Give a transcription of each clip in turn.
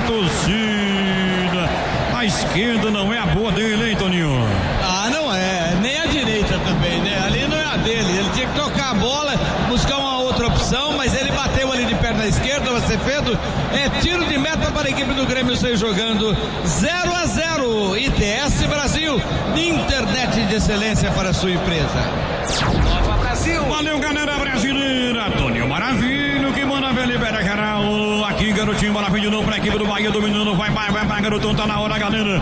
torcida. A esquerda não é a boa dele, hein, Toninho? Ah, não é. Nem a direita também, né? Ali não é a dele. Ele tinha que tocar a bola, buscar uma outra opção, mas ele bateu ali de perna esquerda, o Acevedo. É tiro de meta para a equipe do Grêmio sair jogando 0-0. ITS Brasil, internet de excelência para a sua empresa. Nova Brasil. Valeu, galera brasileira. Toninho Maravilho, que manda ver, libera geral. Aqui, garotinho, maravilha de novo para a equipe do Bahia, dominando. Vai, garotão, tá na hora, galera.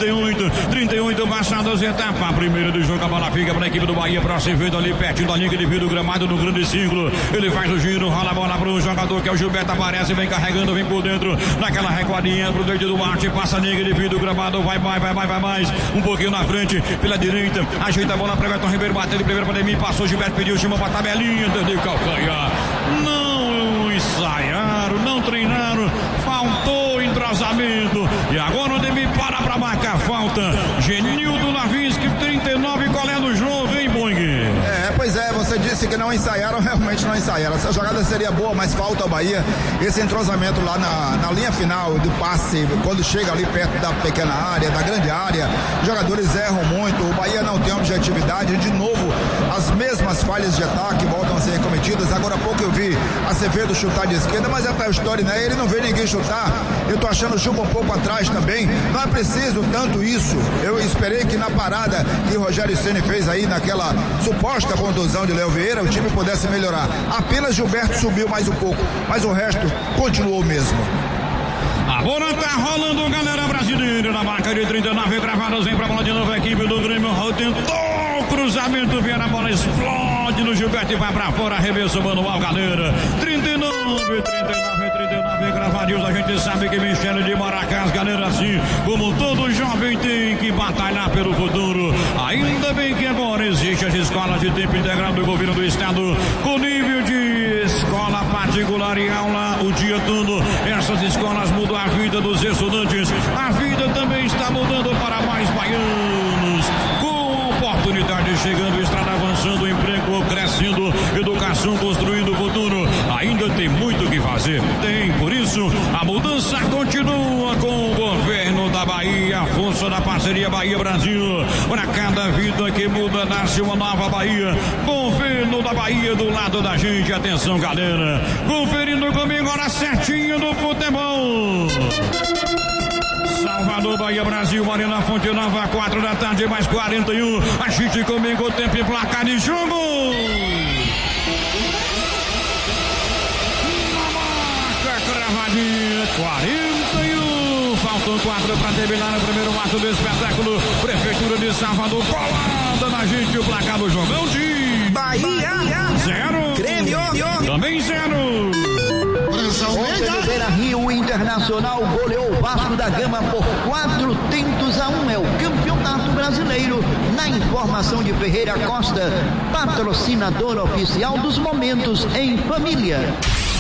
38 passadas etapas. A primeira do jogo, a bola fica para a equipe do Bahia, para Acevedo ali pertinho da linha que divide o gramado no grande círculo. Ele faz o giro, rola a bola pro jogador que é o Gilberto, aparece, vem carregando, vem por dentro, naquela recuadinha pro dedo do Marte, passa a linha que divide o gramado, vai mais, um pouquinho na frente, pela direita, ajeita a bola para Everton Ribeiro, bateu de primeiro para Demir, passou, Gilberto pediu, chamou pra tabelinha, de calcanhar. Não ensaiaram, não treinaram, faltou entrosamento, e agora o Demir para marcar falta. Genildo Lavinsky, 39, qual é do jogo, hein, Boing? Pois é, você disse que não ensaiaram, realmente não ensaiaram. Essa jogada seria boa, mas falta ao Bahia esse entrosamento lá na linha final do passe, quando chega ali perto da pequena área, da grande área, os jogadores erram muito, o Bahia não tem objetividade, de novo as mesmas falhas de ataque voltam a ser cometidas. Agora há pouco eu vi Acevedo chutar de esquerda, mas é a história, né? Ele não vê ninguém chutar, eu tô achando o Chupa um pouco atrás também, não é preciso tanto isso. Eu esperei que na parada que o Rogério Ceni fez aí, naquela suposta contusão de Léo Vieira, o time pudesse melhorar. Apenas Gilberto subiu mais um pouco, mas o resto continuou o mesmo. A bola tá rolando, galera brasileira, na marca de 39, gravadas, vem pra bola de novo, a equipe do Grêmio tentou o cruzamento, vem a bola, explode no Gilberto e vai pra fora, arremesso manual, galera. 39, gravadinhos, a gente sabe que Michele de Maracás, galera, assim como todo jovem tem que batalhar pelo futuro. Ainda bem que agora existe as escolas de tempo integral do governo do estado, com nível de escola particular e aula o dia todo. Essas escolas mudam a vida dos estudantes, a vida também está mudando para mais baianos, com oportunidade chegando, estrada avançando, emprego crescendo, educação construindo o futuro. Ainda tem muito o que fazer, por isso a mudança continua com o governo da Bahia, a força da parceria Bahia-Brasil. Para cada vida que muda nasce uma nova Bahia. Governo da Bahia do lado da gente. Atenção, galera, conferindo comigo hora certinha do futebol. Salvador, Bahia, Brasil, Arena Fonte Nova, 4 da tarde, mais 41. A gente comigo, tempo e placar de jogo. Cravadinha, 41, faltam 4 para terminar o primeiro ato do espetáculo. Prefeitura de Salvador colada na gente, o placar do jogão de Bahia 0, Grêmio também 0. Ontem no Beira-Rio, o Internacional goleou o Vasco da Gama por 4-1. É o Campeonato Brasileiro. Na informação de Ferreira Costa, patrocinador oficial dos Momentos em Família.